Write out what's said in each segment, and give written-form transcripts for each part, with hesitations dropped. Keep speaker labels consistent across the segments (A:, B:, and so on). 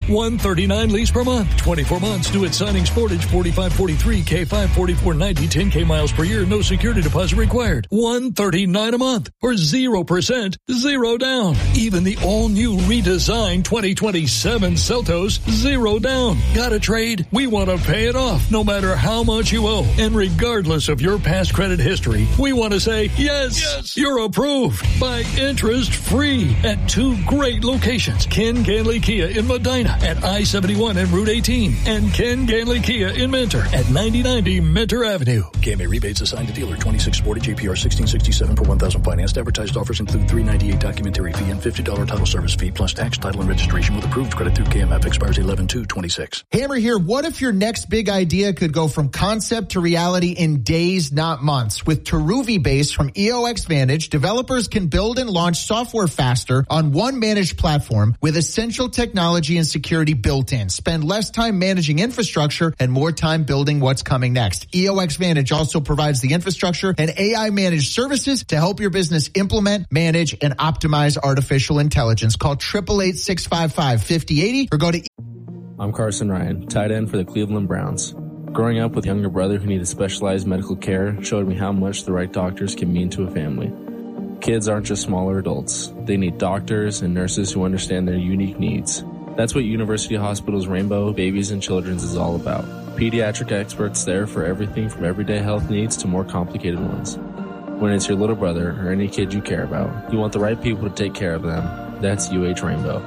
A: $139 lease per month. 24 months due at signing. Sportage 4543, K5 4490, 10K miles per year. No security deposit required. $139 a month or 0%, 0 down. Even the all-new redesigned 2027 Seltos, 0 down. Got a trade? We want to pay it off no matter how much you owe. And regardless of your past credit history, we want to say, yes, you're approved by interest free at 2 great locations. Ken Ganley Kia in Medina at I-71 and Route 18, and Ken Ganley Kia in Mentor at 9090 Mentor Avenue. KMA rebates assigned to dealer 26 Sportage APR 1667 per 1,000 financed. Advertised offers include $398 documentary fee and $50 title service fee plus tax, title, and registration with approved credit through KMF. Expires 11/2/26.
B: Hammer here. What if your next big idea could go from concept to reality in days, not months? With Teruvi Base from EOX Vantage, developers can build and launch software faster on one managed platform with essential technology and security built in. Spend less time managing infrastructure and more time building what's coming next. EOX Vantage also provides the infrastructure and AI managed services to help your business implement, manage, and optimize artificial intelligence. Call 888-655-5080 or go to...
C: I'm Carson Ryan, tight end for the Cleveland Browns. Growing up with a younger brother who needed specialized medical care showed me how much the right doctors can mean to a family. Kids aren't just smaller adults. They need doctors and nurses who understand their unique needs. That's what University Hospital's Rainbow Babies and Children's is all about. Pediatric experts there for everything from everyday health needs to more complicated ones. When it's your little brother or any kid you care about, you want the right people to take care of them. That's UH Rainbow.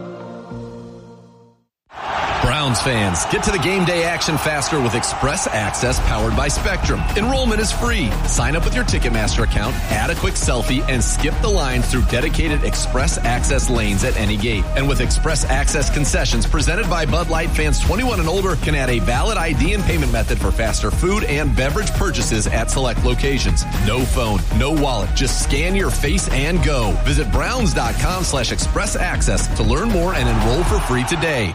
D: Browns fans, get to the game day action faster with Express Access powered by Spectrum. Enrollment is free. Sign up with your Ticketmaster account, add a quick selfie, and skip the lines through dedicated Express Access lanes at any gate. And with Express Access concessions presented by Bud Light, fans 21 and older can add a valid ID and payment method for faster food and beverage purchases at select locations. No phone, no wallet, just scan your face and go. Visit browns.com/express access to learn more and enroll for free today.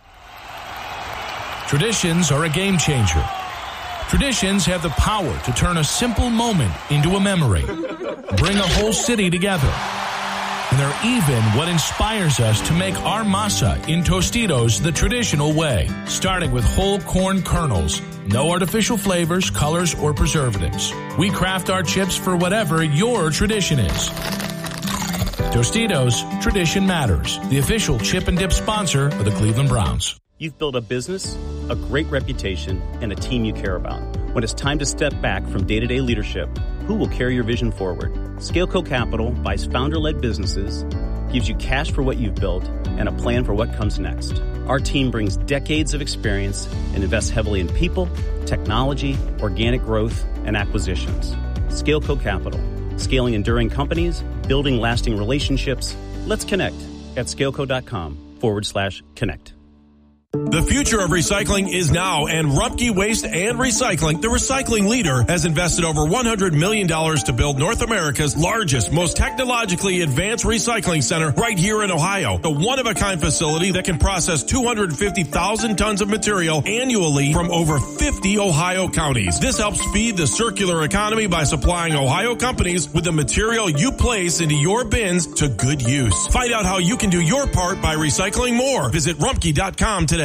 E: Traditions are a game changer. Traditions have the power to turn a simple moment into a memory, bring a whole city together. And they're even what inspires us to make our masa in Tostitos the traditional way, starting with whole corn kernels, no artificial flavors, colors, or preservatives. We craft our chips for whatever your tradition is. Tostitos, tradition matters. The official chip and dip sponsor of the Cleveland Browns.
F: You've built a business, a great reputation, and a team you care about. When it's time to step back from day-to-day leadership, who will carry your vision forward? ScaleCo Capital buys founder-led businesses, gives you cash for what you've built, and a plan for what comes next. Our team brings decades of experience and invests heavily in people, technology, organic growth, and acquisitions. ScaleCo Capital, scaling enduring companies, building lasting relationships. Let's connect at scaleco.com/connect.
G: The future of recycling is now, and Rumpke Waste and Recycling, the recycling leader, has invested over $100 million to build North America's largest, most technologically advanced recycling center right here in Ohio. A one-of-a-kind facility that can process 250,000 tons of material annually from over 50 Ohio counties. This helps feed the circular economy by supplying Ohio companies with the material you place into your bins to good use. Find out how you can do your part by recycling more. Visit Rumpke.com today.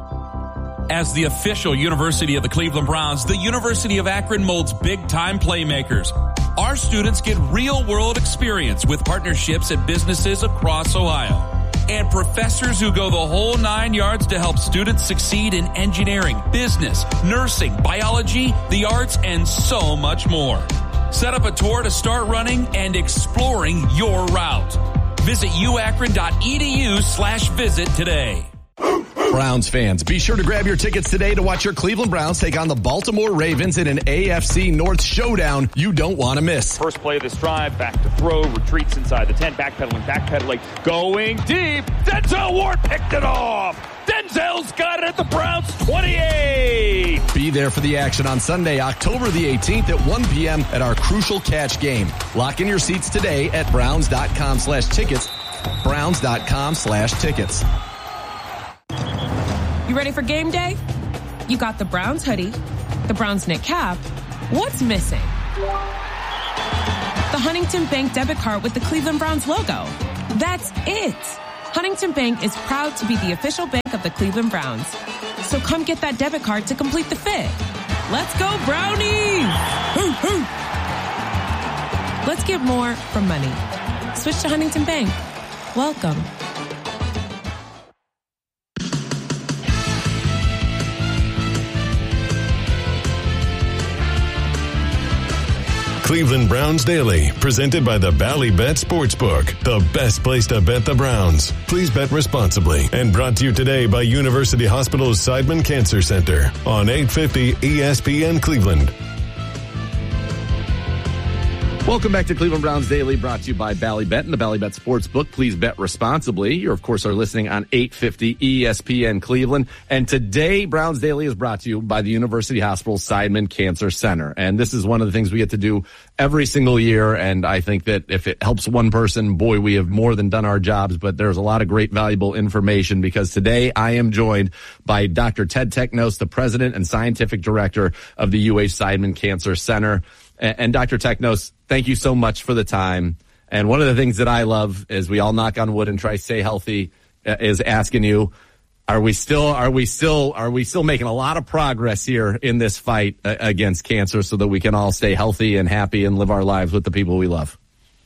H: As the official university of the Cleveland Browns, the University of Akron molds big-time playmakers. Our students get real-world experience with partnerships at businesses across Ohio. And professors who go the whole 9 yards to help students succeed in engineering, business, nursing, biology, the arts, and so much more. Set up a tour to start running and exploring your route. Visit uakron.edu/visit today.
D: Browns fans, be sure to grab your tickets today to watch your Cleveland Browns take on the Baltimore Ravens in an AFC North showdown you don't want to miss.
I: First play of this drive, back to throw, retreats inside the 10, backpedaling, going deep. Denzel Ward picked it off. Denzel's got it at the Browns 28.
D: Be there for the action on Sunday, October the 18th at 1 p.m. at our Crucial Catch game. Lock in your seats today at browns.com/tickets, browns.com/tickets.
J: You ready for game day? You got the Browns hoodie, the Browns knit cap. What's missing? The Huntington Bank debit card with the Cleveland Browns logo. That's it. Huntington Bank is proud to be the official bank of the Cleveland Browns. So come get that debit card to complete the fit. Let's go, Brownies! Let's get more from money. Switch to Huntington Bank. Welcome.
K: Cleveland Browns Daily, presented by the Bally Bet Sportsbook, the best place to bet the Browns. Please bet responsibly, and brought to you today by University Hospital's Seidman Cancer Center on 850 ESPN Cleveland.
D: Welcome back to Cleveland Browns Daily, brought to you by Bally Bet and the Bally Bet Sportsbook. Please bet responsibly. You, of course, are listening on 850 ESPN Cleveland. And today, Browns Daily is brought to you by the University Hospital Seidman Cancer Center. And this is one of the things we get to do every single year. And I think that if it helps one person, boy, we have more than done our jobs. But there's a lot of great, valuable information, because today I am joined by Dr. Ted Teknos, the president and scientific director of the UH Seidman Cancer Center. And Dr. Teknos, thank you so much for the time. And one of the things that I love, as we all knock on wood and try to stay healthy, is asking you, are we still making a lot of progress here in this fight against cancer so that we can all stay healthy and happy and live our lives with the people we love?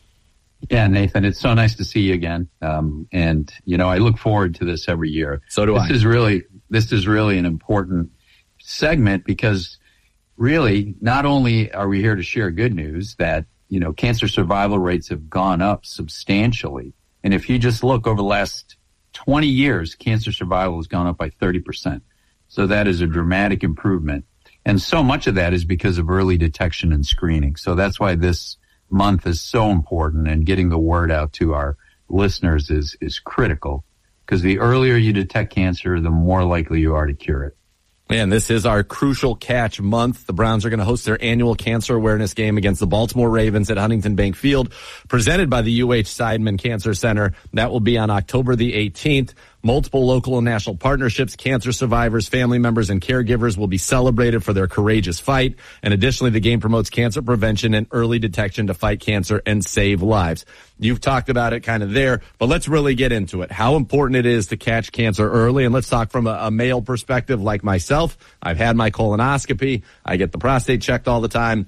L: Yeah, Nathan, it's so nice to see you again. And I look forward to this every year.
D: So do I.
L: This is really an important segment, because really, not only are we here to share good news that, cancer survival rates have gone up substantially. And if you just look over the last 20 years, cancer survival has gone up by 30%. So that is a dramatic improvement. And so much of that is because of early detection and screening. So that's why this month is so important, and getting the word out to our listeners is critical, because the earlier you detect cancer, the more likely you are to cure it.
D: Man, this is our Crucial Catch month. The Browns are going to host their annual cancer awareness game against the Baltimore Ravens at Huntington Bank Field, presented by the UH Seidman Cancer Center. That will be on October the 18th. Multiple local and national partnerships, cancer survivors, family members, and caregivers will be celebrated for their courageous fight. And additionally, the game promotes cancer prevention and early detection to fight cancer and save lives. You've talked about it kind of there, but let's really get into it. How important it is to catch cancer early. And let's talk from a male perspective like myself. I've had my colonoscopy. I get the prostate checked all the time.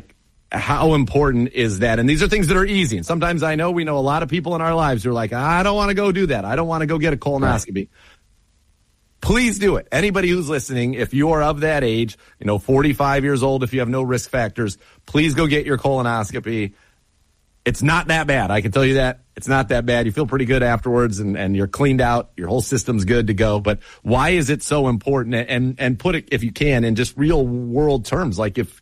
D: How important is that? And these are things that are easy. And sometimes we know a lot of people in our lives who are like, I don't want to go do that. I don't want to go get a colonoscopy. Right. Please do it. Anybody who's listening, if you are of that age, 45 years old, if you have no risk factors, please go get your colonoscopy. It's not that bad. I can tell you that. It's not that bad. You feel pretty good afterwards, and you're cleaned out. Your whole system's good to go. But why is it so important? And put it, if you can, in just real world terms. Like if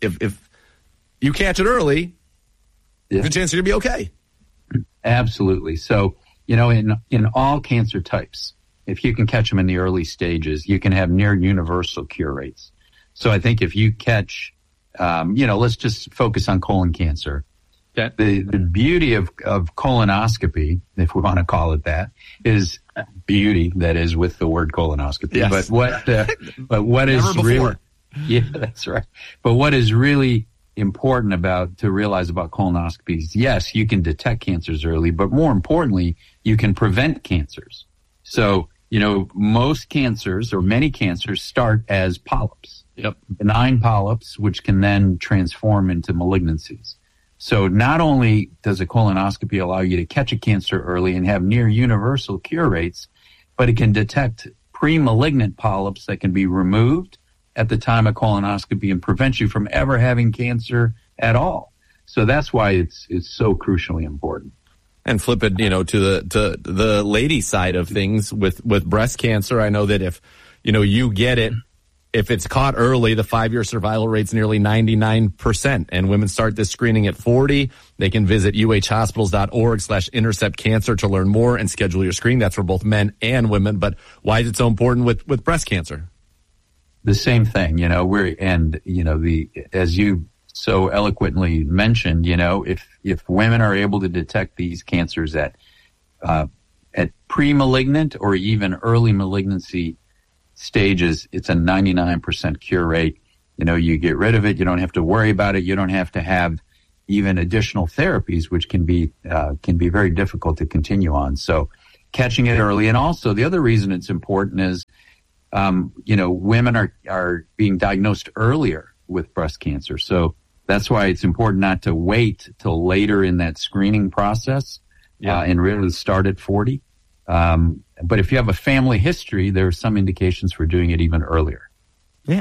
D: you catch it early, there's a chance you're going to be okay.
L: Absolutely. So, in all cancer types, if you can catch them in the early stages, you can have near universal cure rates. So I think if you catch, let's just focus on colon cancer. Okay. The beauty of colonoscopy, if we want to call it that, is beauty, that is with the word colonoscopy. Yes. But what is really, yeah, that's right. But what is really important to realize about colonoscopies, yes, you can detect cancers early, but more importantly, you can prevent cancers. So, most cancers, or many cancers, start as polyps. Yep. Benign polyps, which can then transform into malignancies. So not only does a colonoscopy allow you to catch a cancer early and have near universal cure rates, but it can detect pre-malignant polyps that can be removed at the time of colonoscopy and prevent you from ever having cancer at all. So that's why it's so crucially important.
D: And flip it, to the lady side of things with breast cancer. I know that if, you get it, if it's caught early, the 5-year survival rate's nearly 99%. And women start this screening at 40. They can visit uhhospitals.org/interceptcancer to learn more and schedule your screening. That's for both men and women. But why is it so important with breast cancer?
L: The same thing, as you so eloquently mentioned, if women are able to detect these cancers at pre-malignant or even early malignancy stages, it's a 99% cure rate. You get rid of it. You don't have to worry about it. You don't have to have even additional therapies, which can be very difficult to continue on. So catching it early. And also the other reason it's important is, women are being diagnosed earlier with breast cancer. So that's why it's important not to wait till later in that screening process and really start at 40. But if you have a family history, there are some indications for doing it even earlier.
D: Yeah.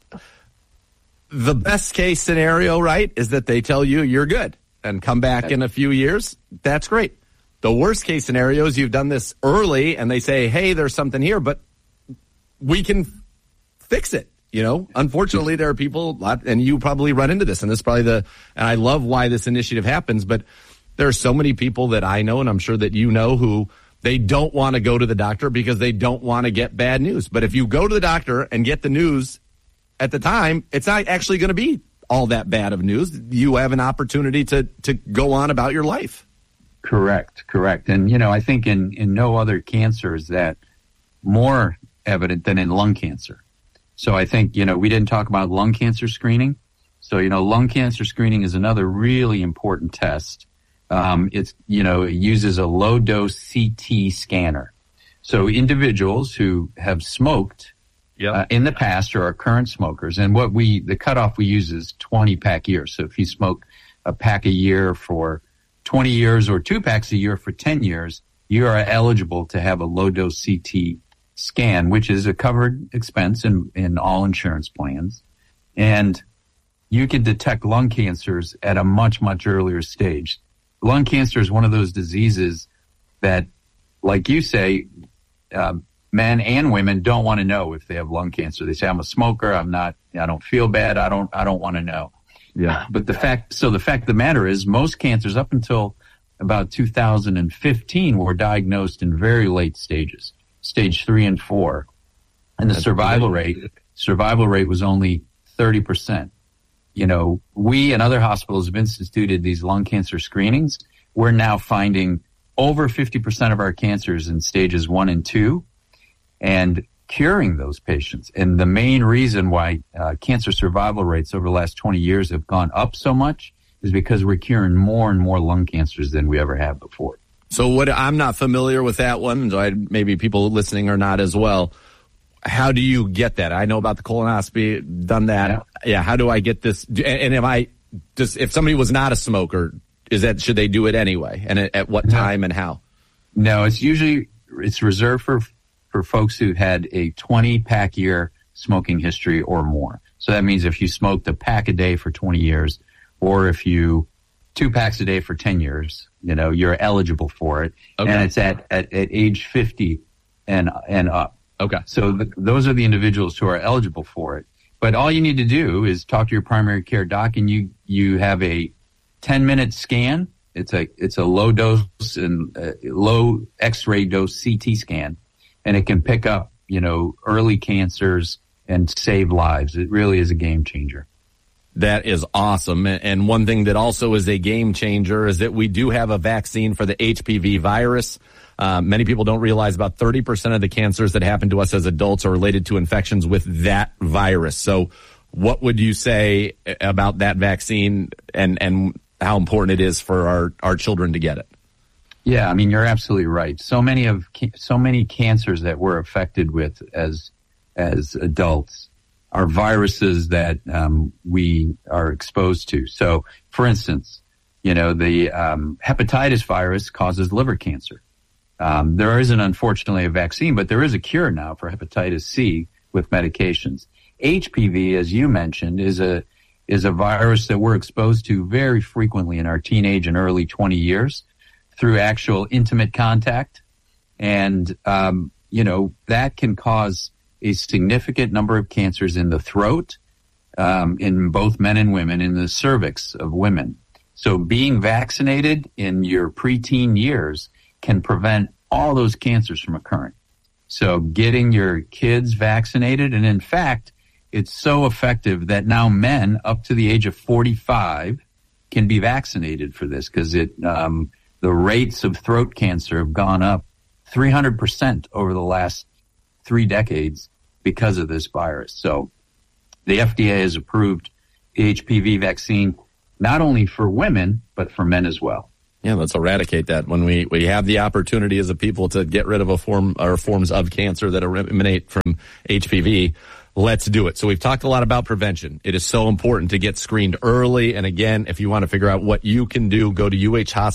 D: The best case scenario, right, is that they tell you you're good and come back in a few years. That's great. The worst case scenario is you've done this early and they say, hey, there's something here, but we can fix it. Unfortunately, there are people, and you probably run into this, and this is probably and I love why this initiative happens, but there are so many people that I know, and I'm sure that you know, who they don't want to go to the doctor because they don't want to get bad news. But if you go to the doctor and get the news at the time, it's not actually going to be all that bad of news. You have an opportunity to go on about your life.
L: Correct. And, I think in no other cancer is that more evident than in lung cancer. So I think, we didn't talk about lung cancer screening. So, lung cancer screening is another really important test. It uses a low dose CT scanner. So individuals who have smoked in the past or are current smokers, and the cutoff we use is 20 pack years. So if you smoke a pack a year for 20 years or 2 packs a year for 10 years, you are eligible to have a low dose CT scan, which is a covered expense in all insurance plans. And you can detect lung cancers at a much, much earlier stage. Lung cancer is one of those diseases that, like you say, men and women don't want to know if they have lung cancer. They say, I'm a smoker. I don't feel bad. I don't want to know. Yeah. But the fact of the matter is most cancers up until about 2015 were diagnosed in very late stages, stage 3 and 4. And the survival rate was only 30%. We and other hospitals have instituted these lung cancer screenings. We're now finding over 50% of our cancers in stages 1 and 2 and curing those patients. And the main reason why cancer survival rates over the last 20 years have gone up so much is because we're curing more and more lung cancers than we ever have before.
D: So I'm not familiar with that one, so maybe people listening are not as well. How do you get that? I know about the colonoscopy, done that. Yeah. How do I get this? And if somebody was not a smoker, should they do it anyway? And at what time and how?
L: No, it's reserved for folks who had a 20 pack year smoking history or more. So that means if you smoked a pack a day for 20 years, or if you 2 packs a day for 10 years, you're eligible for it. Okay. And it's at age 50 and up.
D: Okay.
L: So those are the individuals who are eligible for it. But all you need to do is talk to your primary care doc, and you have a 10-minute scan. It's a low dose and low X-ray dose CT scan, and it can pick up, early cancers and save lives. It really is a game changer.
D: That is awesome. And one thing that also is a game changer is that we do have a vaccine for the HPV virus. Many people don't realize about 30% of the cancers that happen to us as adults are related to infections with that virus. So what would you say about that vaccine and how important it is for our children to get it?
L: Yeah, you're absolutely right. So many cancers that we're affected with as adults are viruses that we are exposed to. So, for instance, the hepatitis virus causes liver cancer. There isn't, unfortunately, a vaccine, but there is a cure now for hepatitis C with medications. HPV, as you mentioned, is a virus that we're exposed to very frequently in our teenage and early 20 years through actual intimate contact. And, that can cause a significant number of cancers in the throat, in both men and women, in the cervix of women. So being vaccinated in your preteen years can prevent all those cancers from occurring. So getting your kids vaccinated, and in fact, it's so effective that now men up to the age of 45 can be vaccinated for this, because the rates of throat cancer have gone up 300% over the last 3 decades because of this virus. So the FDA has approved the HPV vaccine not only for women, but for men as well.
M: Yeah, let's eradicate that. When we have the opportunity as a people to get rid of a form or forms of cancer that emanate from HPV, let's do it. So we've talked a lot about prevention. It is so important to get screened early. And again, if you want to figure out what you can do, go to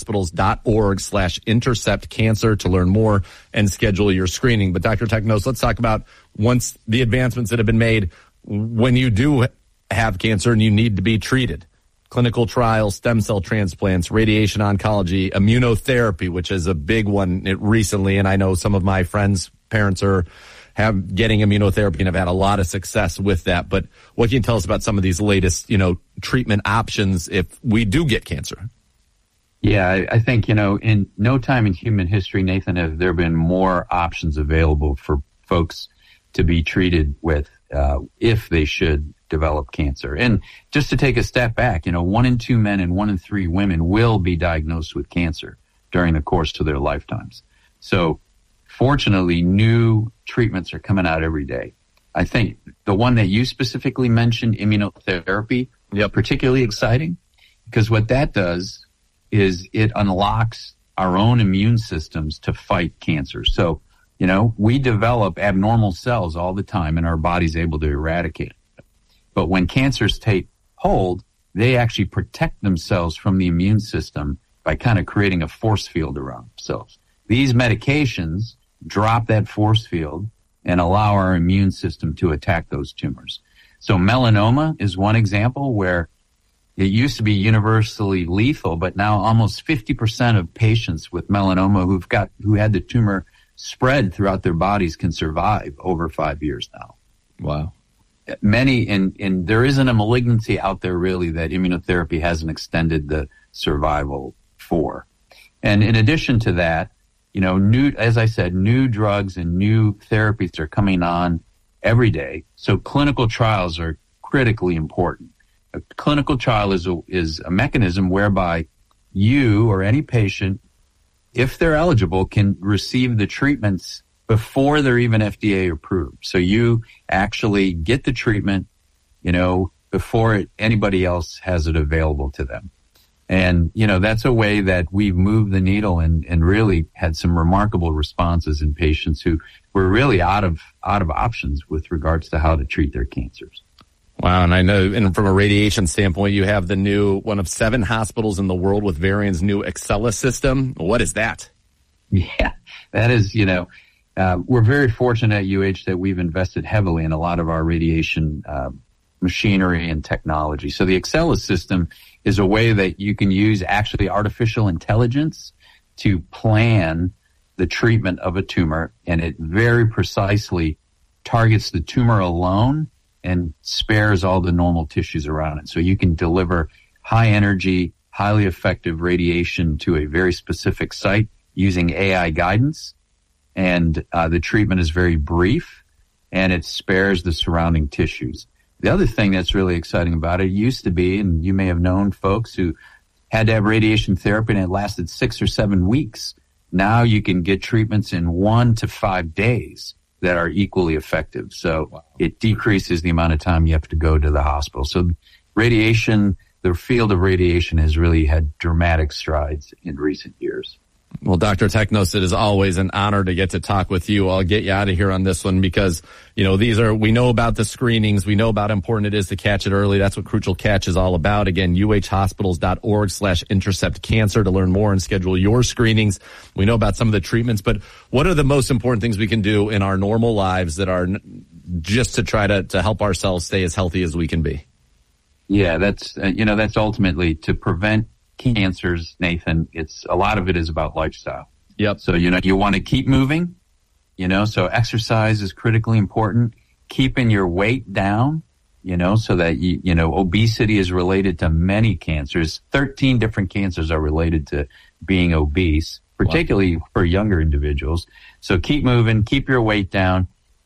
M: uhhospitals.org/intercept-cancer to learn more and schedule your screening. But Dr. Teknos, let's talk about once the advancements that have been made when you do have cancer and you need to be treated. Clinical trials, stem cell transplants, radiation oncology, immunotherapy, which is a big one recently. And I know some of my friends' parents have getting immunotherapy and have had a lot of success with that. But what can you tell us about some of these latest, treatment options if we do get cancer?
L: Yeah, I think, in no time in human history, Nathan, have there been more options available for folks to be treated with if they should develop cancer. And just to take a step back, 1 in 2 men and 1 in 3 women will be diagnosed with cancer during the course of their lifetimes. So fortunately, new treatments are coming out every day. I think the one that you specifically mentioned, immunotherapy, particularly exciting, because what that does is it unlocks our own immune systems to fight cancer. So, we develop abnormal cells all the time and our body's able to eradicate it. But when cancers take hold, they actually protect themselves from the immune system by kind of creating a force field around themselves. These medications drop that force field and allow our immune system to attack those tumors. So melanoma is one example where it used to be universally lethal, but now almost 50% of patients with melanoma who had the tumor spread throughout their bodies can survive over 5 years now.
M: Wow.
L: Many, and there isn't a malignancy out there really that immunotherapy hasn't extended the survival for. And in addition to that, as I said, new drugs and new therapies are coming on every day. So clinical trials are critically important. A clinical trial is a mechanism whereby you or any patient, if they're eligible, can receive the treatments before they're even FDA approved. So you actually get the treatment, before anybody else has it available to them. And, that's a way that we've moved the needle and really had some remarkable responses in patients who were really out of options with regards to how to treat their cancers.
M: Wow. And I know, and from a radiation standpoint, you have the new one of 7 hospitals in the world with Varian's new Excella system. What is that?
L: Yeah, that is, we're very fortunate at UH that we've invested heavily in a lot of our radiation machinery and technology. So the Excella system is a way that you can use actually artificial intelligence to plan the treatment of a tumor, and it very precisely targets the tumor alone and spares all the normal tissues around it. So you can deliver high energy, highly effective radiation to a very specific site using AI guidance. And the treatment is very brief, and it spares the surrounding tissues. The other thing that's really exciting about it used to be, and you may have known folks who had to have radiation therapy and it lasted 6 or 7 weeks. Now you can get treatments in 1 to 5 days that are equally effective. So it decreases the amount of time you have to go to the hospital. So radiation, the field of radiation has really had dramatic strides in recent years.
M: Well, Dr. Teknos, it is always an honor to get to talk with you. I'll get you out of here on this one because, we know about the screenings. We know about how important it is to catch it early. That's what Crucial Catch is all about. Again, uhhospitals.org/intercept-cancer to learn more and schedule your screenings. We know about some of the treatments, but what are the most important things we can do in our normal lives that are just to try to help ourselves stay as healthy as we can be?
L: Yeah, that's ultimately to prevent cancers, Nathan. A lot of it is about lifestyle.
M: Yep.
L: So, you want to keep moving, so exercise is critically important. Keeping your weight down, so that, obesity is related to many cancers. 13 different cancers are related to being obese, particularly for younger individuals. So keep moving, keep your weight down,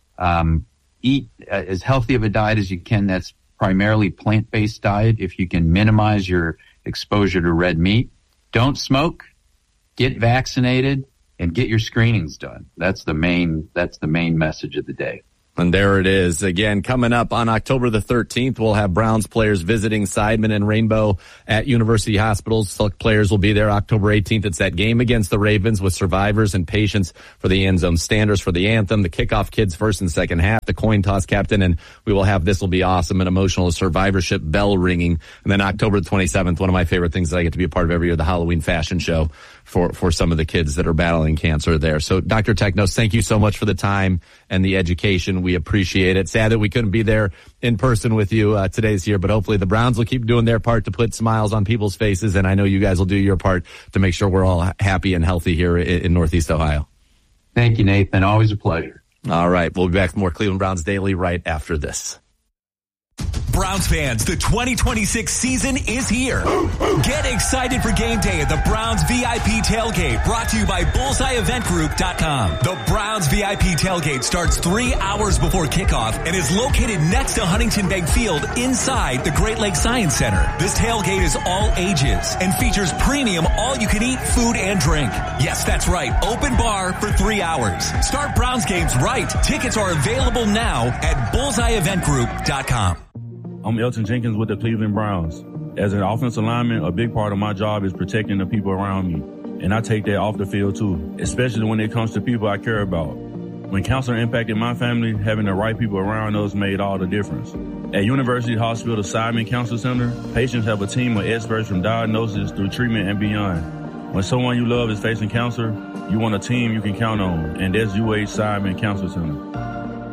L: eat as healthy of a diet as you can. That's primarily plant-based diet. If you can minimize your exposure to red meat, don't smoke, get vaccinated, and get your screenings done. That's the main message of the day.
M: And there it is. Again, coming up on October the 13th, we'll have Browns players visiting Seidman and Rainbow at University Hospitals. Select players will be there October 18th. It's that game against the Ravens with survivors and patients for the end zone, standers for the anthem, the kickoff kids first and second half, the coin toss captain, and we will have This Will Be Awesome, an emotional survivorship bell ringing. And then October the 27th, one of my favorite things that I get to be a part of every year, the Halloween fashion show for some of the kids that are battling cancer there. So Dr. Technos, thank you so much for the time and the education. We appreciate it. Sad that we couldn't be there in person with you today's here, but hopefully the Browns will keep doing their part to put smiles on people's faces, and I know you guys will do your part to make sure we're all happy and healthy here in Northeast Ohio.
L: Thank you, Nathan. Always a pleasure.
M: All right. We'll be back with more Cleveland Browns Daily right after this.
N: Browns fans, the 2026 season is here. Get excited for game day at the Browns VIP Tailgate, brought to you by BullseyeEventGroup.com. The Browns VIP Tailgate starts 3 hours before kickoff and is located next to Huntington Bank Field inside the Great Lakes Science Center. This tailgate is all ages and features premium all-you-can-eat food and drink. Yes, that's right. Open bar for 3 hours. Start Browns games right. Tickets are available now at BullseyeEventGroup.com.
O: I'm Elton Jenkins with the Cleveland Browns. As an offensive lineman, a big part of my job is protecting the people around me. And I take that off the field too, especially when it comes to people I care about. When cancer impacted my family, having the right people around us made all the difference. At University Hospital Seidman Cancer Center, patients have a team of experts from diagnosis through treatment and beyond. When someone you love is facing cancer, you want a team you can count on, and that's UH Seidman Cancer Center.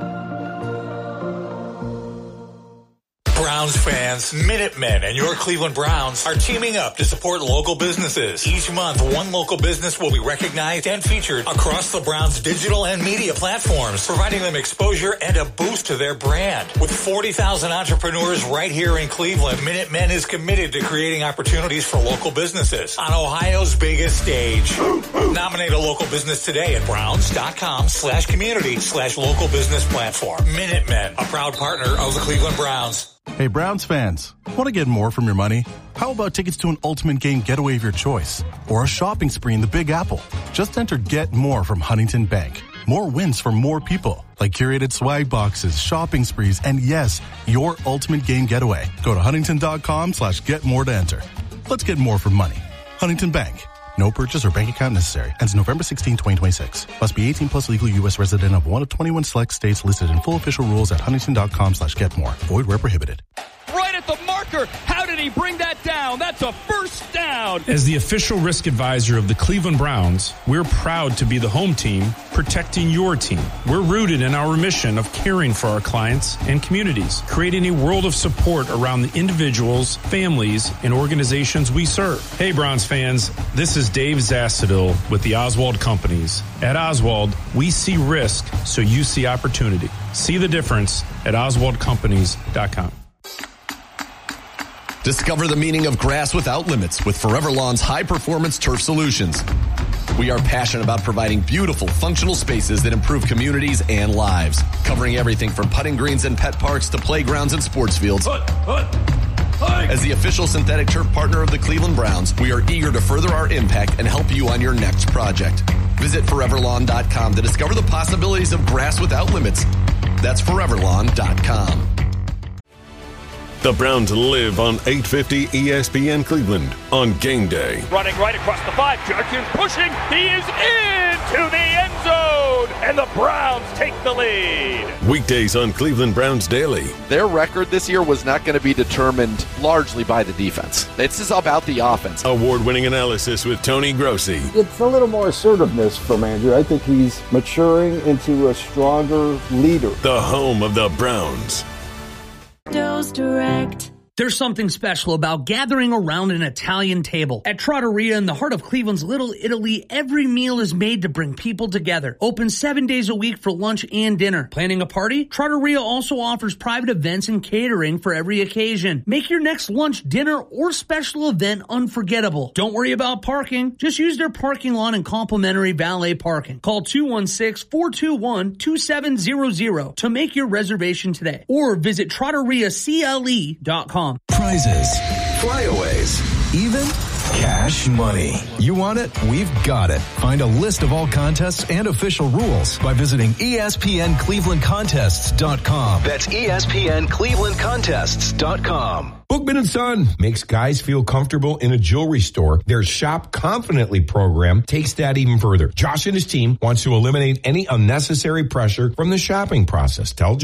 P: Browns fans, Minutemen and your Cleveland Browns are teaming up to support local businesses. Each month, one local business will be recognized and featured across the Browns' digital and media platforms, providing them exposure and a boost to their brand. With 40,000 entrepreneurs right here in Cleveland, Minutemen is committed to creating opportunities for local businesses on Ohio's biggest stage. Nominate a local business today at browns.com/community/local business platform. Minutemen, a proud partner of the Cleveland Browns.
Q: Hey, Browns fans, want to get more from your money? How about tickets to an ultimate game getaway of your choice? Or a shopping spree in the Big Apple? Just enter Get More from Huntington Bank. More wins for more people, like curated swag boxes, shopping sprees, and yes, your ultimate game getaway. Go to huntington.com/getmore to enter. Let's get more for money. Huntington Bank. No purchase or bank account necessary. Ends November 16, 2026. Must be 18 plus legal U.S. resident of one of 21 select states listed in full official rules at huntington.com/getmore. Void where prohibited.
I: Right at the marker. How did he bring that down? That's a first down.
E: As the official risk advisor of the Cleveland Browns, we're proud to be the home team protecting your team. We're rooted in our mission of caring for our clients and communities, creating a world of support around the individuals, families, and organizations we serve. Hey, Browns fans, this is Dave Zastadil with the Oswald Companies. At Oswald, we see risk so you see opportunity. See the difference at oswaldcompanies.com.
D: Discover the meaning of grass without limits with Forever Lawn's high-performance turf solutions. We are passionate about providing beautiful, functional spaces that improve communities and lives, covering everything from putting greens and pet parks to playgrounds and sports fields. As the official synthetic turf partner of the Cleveland Browns, we are eager to further our impact and help you on your next project. Visit foreverlawn.com to discover the possibilities of grass without limits. That's foreverlawn.com.
K: The Browns live on 850 ESPN Cleveland on game day.
I: Running right across the 5. Judkins pushing. He is into the end zone. And the Browns take the lead.
K: Weekdays on Cleveland Browns Daily.
R: Their record this year was not going to be determined largely by the defense. This is about the offense.
K: Award-winning analysis with Tony Grossi.
S: It's a little more assertiveness from Andrew. I think he's maturing into a stronger leader.
K: The home of the Browns.
T: Direct. There's something special about gathering around an Italian table. At Trattoria in the heart of Cleveland's Little Italy, every meal is made to bring people together. Open 7 days a week for lunch and dinner. Planning a party? Trattoria also offers private events and catering for every occasion. Make your next lunch, dinner, or special event unforgettable. Don't worry about parking. Just use their parking lot and complimentary valet parking. Call 216-421-2700 to make your reservation today. Or visit TrattoriaCLE.com.
U: Prizes, flyaways, even Cash money. You want it? We've got it. Find a list of all contests and official rules by visiting ESPNClevelandContests.com. That's ESPNClevelandContests.com.
V: Bookman & Son makes guys feel comfortable in a jewelry store. Their Shop Confidently program takes that even further. Josh and his team wants to eliminate any unnecessary pressure from the shopping process. Tell